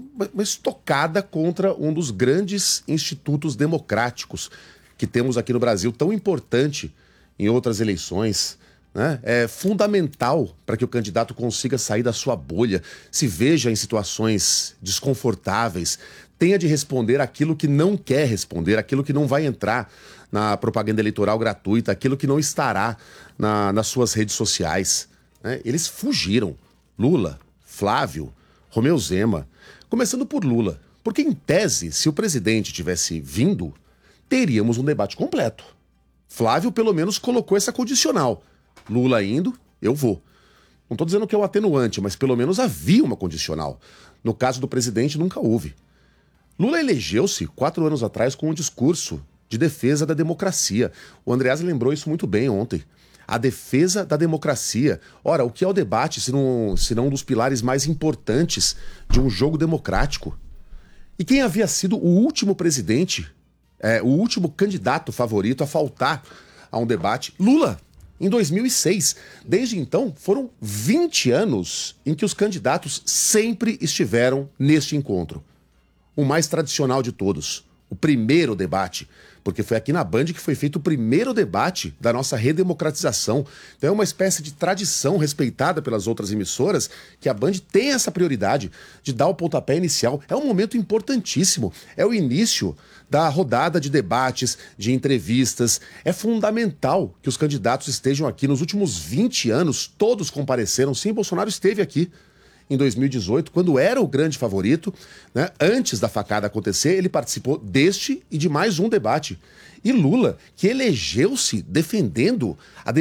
estocada contra um dos grandes institutos democráticos que temos aqui no Brasil, tão importante em outras eleições, né? É fundamental para que o candidato consiga sair da sua bolha, se veja em situações desconfortáveis, tenha de responder aquilo que não quer responder, aquilo que não vai entrar na propaganda eleitoral gratuita, aquilo que não estará nas suas redes sociais, né? Eles fugiram. Lula, Flávio, Romeu Zema. Começando por Lula. Porque, em tese, se o presidente tivesse vindo, teríamos um debate completo. Flávio, pelo menos, colocou essa condicional. Lula indo, eu vou. Não estou dizendo que é o atenuante, mas pelo menos havia uma condicional. No caso do presidente, nunca houve. Lula elegeu-se 4 anos atrás com um discurso de defesa da democracia. O Andreasa lembrou isso muito bem ontem. A defesa da democracia. Ora, o que é o debate se não um dos pilares mais importantes de um jogo democrático? E quem havia sido o último presidente, o último candidato favorito a faltar a um debate? Lula, em 2006. Desde então, foram 20 anos em que os candidatos sempre estiveram neste encontro. O mais tradicional de todos, o primeiro debate, porque foi aqui na Band que foi feito o primeiro debate da nossa redemocratização. Então é uma espécie de tradição respeitada pelas outras emissoras que a Band tem essa prioridade de dar o pontapé inicial. É um momento importantíssimo, é o início da rodada de debates, de entrevistas. É fundamental que os candidatos estejam aqui. Nos últimos 20 anos, todos compareceram. Sim, Bolsonaro esteve aqui em 2018, quando era o grande favorito, né? Antes da facada acontecer, ele participou deste e de mais um debate. E Lula, que elegeu-se defendendo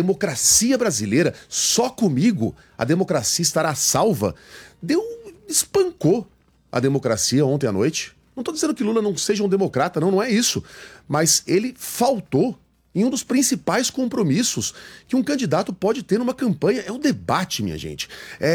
a democracia brasileira, só comigo a democracia estará salva, espancou a democracia ontem à noite. Não estou dizendo que Lula não seja um democrata, não é isso. Mas ele faltou em um dos principais compromissos que um candidato pode ter numa campanha. É o debate, minha gente.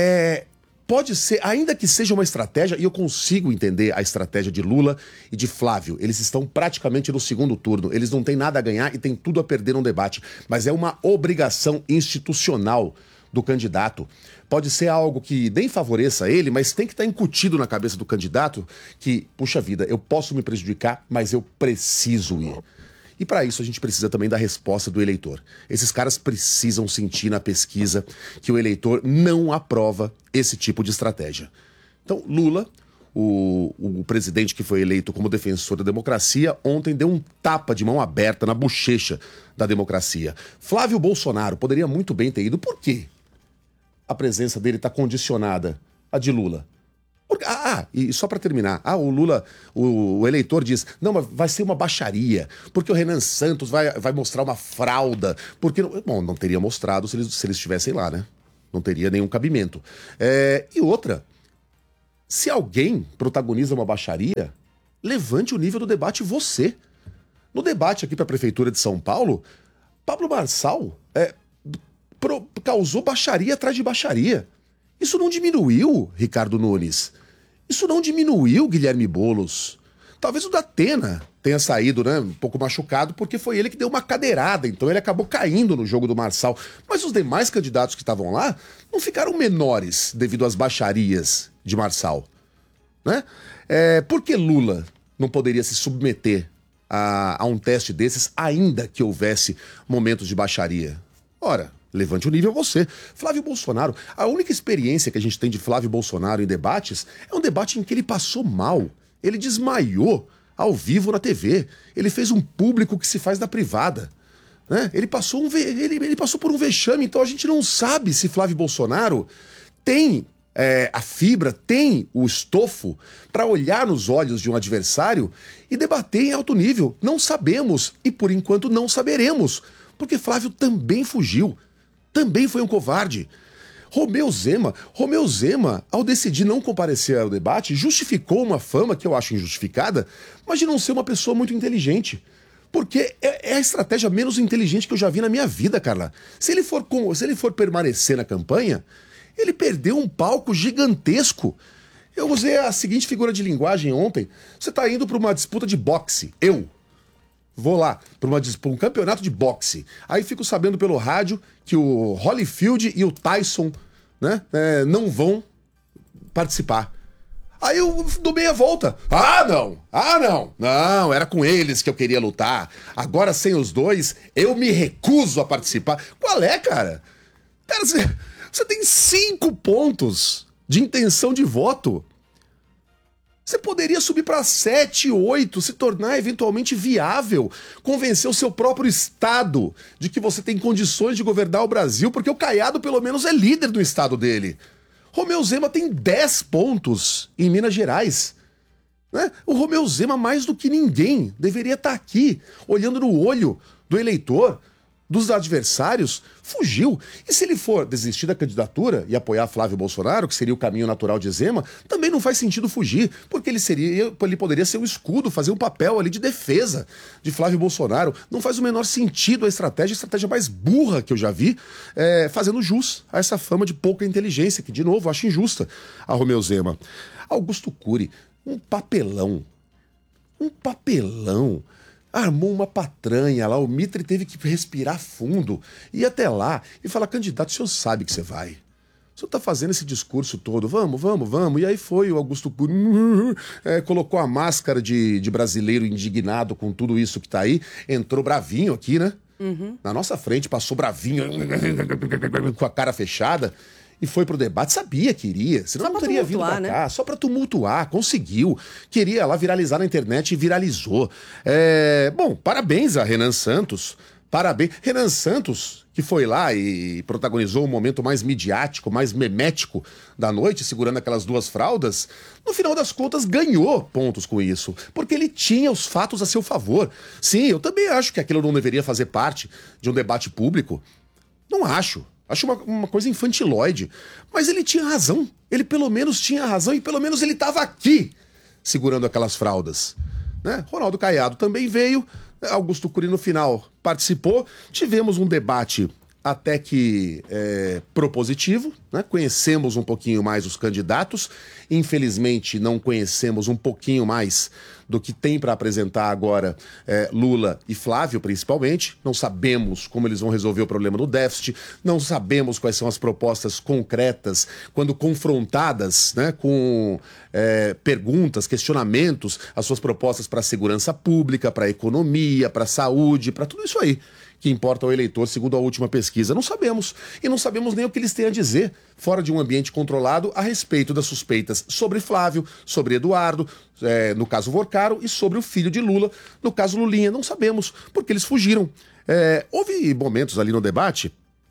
Pode ser, ainda que seja uma estratégia, e eu consigo entender a estratégia de Lula e de Flávio. Eles estão praticamente no segundo turno. Eles não têm nada a ganhar e têm tudo a perder num debate. Mas é uma obrigação institucional do candidato. Pode ser algo que nem favoreça ele, mas tem que estar incutido na cabeça do candidato que, puxa vida, eu posso me prejudicar, mas eu preciso ir. E para isso a gente precisa também da resposta do eleitor. Esses caras precisam sentir na pesquisa que o eleitor não aprova esse tipo de estratégia. Então, Lula, o presidente que foi eleito como defensor da democracia, ontem deu um tapa de mão aberta na bochecha da democracia. Flávio Bolsonaro poderia muito bem ter ido. Por quê? A presença dele está condicionada à de Lula. E só para terminar, o Lula, o eleitor diz, não, mas vai ser uma baixaria, porque o Renan Santos vai mostrar uma frauda, porque... Bom, não teria mostrado se eles estivessem lá, né? Não teria nenhum cabimento. E outra, se alguém protagoniza uma baixaria, levante o nível do debate você. No debate aqui para a Prefeitura de São Paulo, Pablo Marçal causou baixaria atrás de baixaria. Isso não diminuiu Ricardo Nunes. Isso não diminuiu Guilherme Boulos. Talvez o Datena tenha saído, né, um pouco machucado, porque foi ele que deu uma cadeirada, então ele acabou caindo no jogo do Marçal. Mas os demais candidatos que estavam lá não ficaram menores devido às baixarias de Marçal. Né? Por que Lula não poderia se submeter a um teste desses, ainda que houvesse momentos de baixaria? Ora, levante o nível você. Flávio Bolsonaro, a única experiência que a gente tem de Flávio Bolsonaro em debates é um debate em que ele passou mal. Ele desmaiou ao vivo na TV. Ele fez um público que se faz da privada. Né? Ele passou por um vexame, então a gente não sabe se Flávio Bolsonaro tem a fibra, tem o estofo para olhar nos olhos de um adversário e debater em alto nível. Não sabemos e por enquanto não saberemos, porque Flávio também fugiu. Também foi um covarde. Romeu Zema, ao decidir não comparecer ao debate, justificou uma fama que eu acho injustificada, mas de não ser uma pessoa muito inteligente. Porque é a estratégia menos inteligente que eu já vi na minha vida, Carla. Se ele for permanecer na campanha, ele perdeu um palco gigantesco. Eu usei a seguinte figura de linguagem ontem. Você está indo para uma disputa de boxe. Eu vou lá para um campeonato de boxe. Aí fico sabendo pelo rádio que o Holyfield e o Tyson, né, não vão participar. Aí eu dou meia volta. Não, era com eles que eu queria lutar. Agora sem os dois, eu me recuso a participar. Qual é, cara? Cara, você tem 5 pontos de intenção de voto. Você poderia subir para 7, 8, se tornar eventualmente viável, convencer o seu próprio estado de que você tem condições de governar o Brasil, porque o Caiado pelo menos é líder do estado dele. Romeu Zema tem 10 pontos em Minas Gerais. Né? O Romeu Zema, mais do que ninguém, deveria estar aqui, olhando no olho do eleitor, dos adversários, fugiu. E se ele for desistir da candidatura e apoiar Flávio Bolsonaro, que seria o caminho natural de Zema, também não faz sentido fugir, porque ele poderia ser um escudo, fazer um papel ali de defesa de Flávio Bolsonaro. Não faz o menor sentido a estratégia mais burra que eu já vi, fazendo jus a essa fama de pouca inteligência, que, de novo, eu acho injusta a Romeu Zema. Augusto Cury, um papelão. Armou uma patranha lá, o Mitre teve que respirar fundo, ir até lá e falar, candidato, o senhor sabe que você vai. O senhor tá fazendo esse discurso todo, vamos. E aí foi o Augusto Cury, colocou a máscara de brasileiro indignado com tudo isso que tá aí, entrou bravinho aqui, né? Uhum. Na nossa frente, passou bravinho, com a cara fechada. E foi pro debate, sabia que iria, senão não teria vindo pra cá, só pra tumultuar, conseguiu. Queria lá viralizar na internet e viralizou. Bom, parabéns a Renan Santos, Renan Santos, que foi lá e protagonizou o momento mais midiático, mais memético da noite, segurando aquelas 2 fraldas, no final das contas ganhou pontos com isso, porque ele tinha os fatos a seu favor. Sim, eu também acho que aquilo não deveria fazer parte de um debate público. Não acho. Acho uma coisa infantiloide. Mas ele tinha razão. Ele pelo menos tinha razão e pelo menos ele estava aqui segurando aquelas fraldas. Né? Ronaldo Caiado também veio. Augusto Cury no final participou. Tivemos um debate até que propositivo. Né? Conhecemos um pouquinho mais os candidatos. Infelizmente não conhecemos um pouquinho mais do que tem para apresentar agora Lula e Flávio, principalmente. Não sabemos como eles vão resolver o problema do déficit, não sabemos quais são as propostas concretas quando confrontadas, né, com perguntas, questionamentos, as suas propostas para a segurança pública, para a economia, para a saúde, para tudo isso aí que importa ao eleitor, segundo a última pesquisa. Não sabemos. E não sabemos nem o que eles têm a dizer, fora de um ambiente controlado, a respeito das suspeitas sobre Flávio, sobre Eduardo, no caso Vorcaro, e sobre o filho de Lula, no caso Lulinha. Não sabemos, porque eles fugiram. Houve momentos ali no debate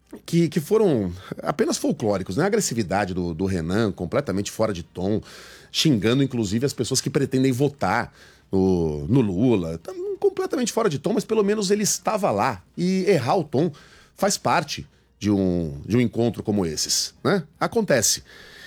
que foram apenas folclóricos, né? A agressividade do Renan, completamente fora de tom, xingando inclusive as pessoas que pretendem votar no Lula. Completamente fora de tom, mas pelo menos ele estava lá. E errar o tom faz parte de um encontro como esses, né? Acontece.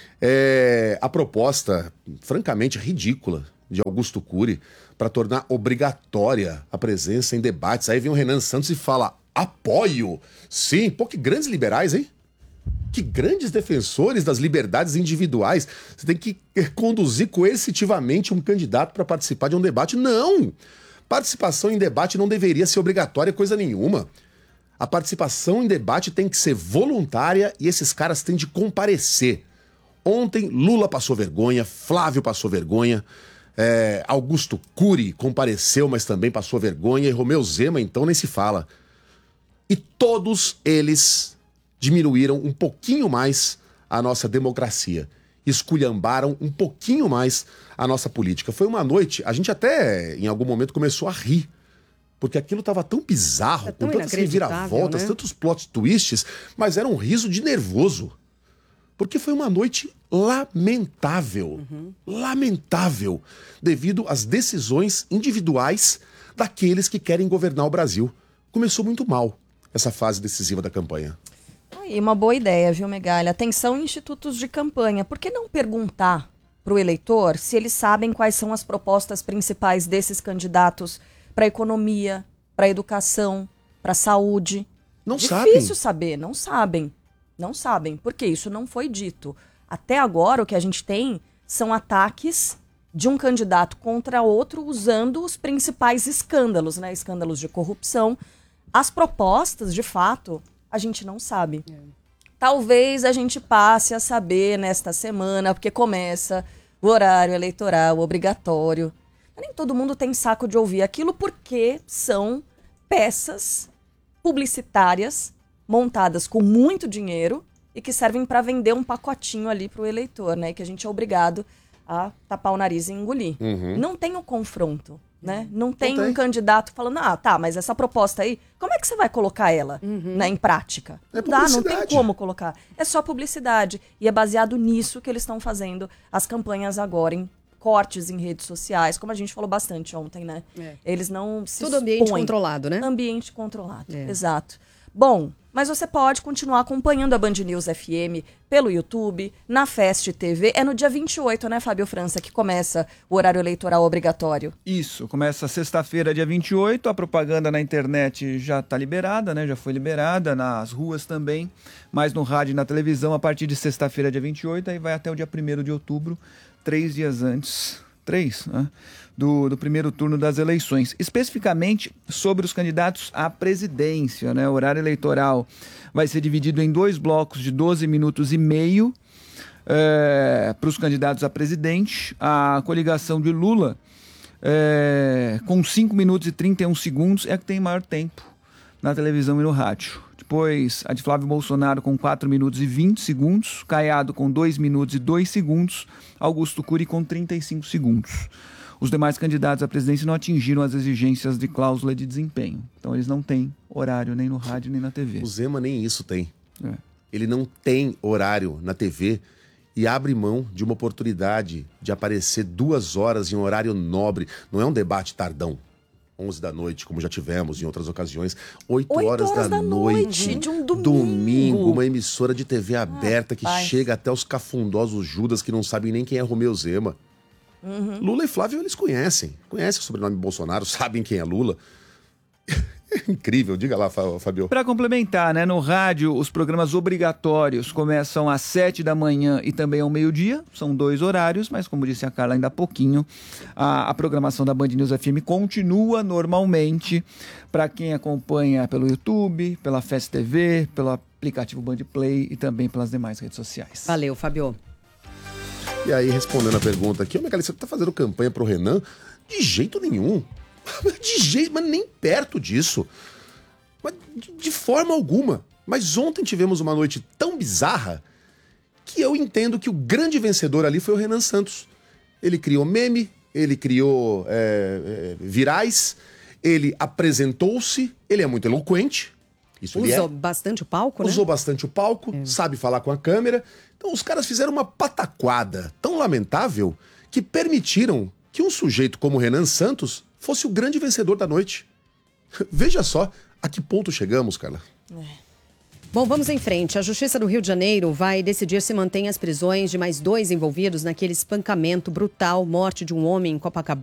A proposta, francamente ridícula, de Augusto Cury para tornar obrigatória a presença em debates. Aí vem o Renan Santos e fala: apoio! Sim, pô, que grandes liberais, hein? Que grandes defensores das liberdades individuais. Você tem que conduzir coercitivamente um candidato para participar de um debate. Não! Participação em debate não deveria ser obrigatória coisa nenhuma. A participação em debate tem que ser voluntária e esses caras têm de comparecer. Ontem, Lula passou vergonha, Flávio passou vergonha, Augusto Cury compareceu, mas também passou vergonha, e Romeu Zema, então, nem se fala. E todos eles diminuíram um pouquinho mais a nossa democracia, esculhambaram um pouquinho mais a nossa política. Foi uma noite, a gente até em algum momento começou a rir, porque aquilo estava tão bizarro, com tantas reviravoltas, né? Tantos plot twists, mas era um riso de nervoso. Porque foi uma noite lamentável, lamentável, devido às decisões individuais daqueles que querem governar o Brasil. Começou muito mal essa fase decisiva da campanha. E uma boa ideia, viu, Megali? Atenção, institutos de campanha. Por que não perguntar para o eleitor se eles sabem quais são as propostas principais desses candidatos para a economia, para a educação, para a saúde? Não sabem. Difícil sabem. saber, não sabem. Não sabem, porque isso não foi dito. Até agora, o que a gente tem são ataques de um candidato contra outro usando os principais escândalos, né? Escândalos de corrupção. As propostas, de fato, a gente não sabe. Talvez a gente passe a saber nesta semana, porque começa o horário eleitoral obrigatório. Nem todo mundo tem saco de ouvir aquilo, porque são peças publicitárias montadas com muito dinheiro e que servem para vender um pacotinho ali para o eleitor, né? Que a gente é obrigado a tapar o nariz e engolir. Não tem o confronto, né? Não tem um candidato falando, tá, mas essa proposta aí, como é que você vai colocar ela, né, em prática? Não dá, não tem como colocar. É só publicidade. E é baseado nisso que eles estão fazendo as campanhas agora, em cortes em redes sociais, como a gente falou bastante ontem, né? Eles não se Tudo ambiente controlado, né? Ambiente controlado, exato. Bom, mas você pode continuar acompanhando a Band News FM pelo YouTube, na Fest TV. É no dia 28, né, Fábio França, que começa o horário eleitoral obrigatório. Isso, começa sexta-feira, dia 28. A propaganda na internet já está liberada, né? Já foi liberada, nas ruas também, mas no rádio e na televisão a partir de sexta-feira, dia 28, aí vai até o dia 1º de outubro, 3 dias antes, né? Do primeiro turno das eleições, especificamente sobre os candidatos à presidência, né? O horário eleitoral vai ser dividido em 2 blocos de 12 minutos e meio para os candidatos a presidente. A coligação de Lula, com 5 minutos e 31 segundos, é a que tem maior tempo na televisão e no rádio. Depois, a de Flávio Bolsonaro com 4 minutos e 20 segundos, Caiado com 2 minutos e 2 segundos, Augusto Cury com 35 segundos. Os demais candidatos à presidência não atingiram as exigências de cláusula de desempenho. Então eles não têm horário nem no rádio nem na TV. O Zema nem isso tem. Ele não tem horário na TV e abre mão de uma oportunidade de aparecer 2 horas em um horário nobre. Não é um debate tardão, 11 da noite, como já tivemos em outras ocasiões. 8 horas da noite de um domingo. Uma emissora de TV aberta que chega até os cafundosos Judas que não sabem nem quem é Romeu Zema. Lula e Flávio eles conhecem o sobrenome Bolsonaro, sabem quem é Lula. É incrível, diga lá, Fabio. Para complementar, né, no rádio os programas obrigatórios começam às 7 da manhã e também ao meio-dia, são 2 horários, mas como disse a Carla ainda há pouquinho, a programação da Band News FM continua normalmente para quem acompanha pelo YouTube, pela Fest TV, pelo aplicativo Band Play e também pelas demais redes sociais. Valeu, Fabio. E aí, respondendo a pergunta aqui, Megali, você tá fazendo campanha pro Renan? De jeito nenhum. Mas nem perto disso. Mas de forma alguma. Mas ontem tivemos uma noite tão bizarra que eu entendo que o grande vencedor ali foi o Renan Santos. Ele criou meme, ele criou virais, ele apresentou-se, ele é muito eloquente, Isso Usou bastante o palco, né? Usou bastante o palco, sabe falar com a câmera. Então os caras fizeram uma pataquada tão lamentável que permitiram que um sujeito como Renan Santos fosse o grande vencedor da noite. Veja só a que ponto chegamos, Carla. Bom, vamos em frente. A Justiça do Rio de Janeiro vai decidir se mantém as prisões de mais 2 envolvidos naquele espancamento brutal, morte de um homem em Copacabana.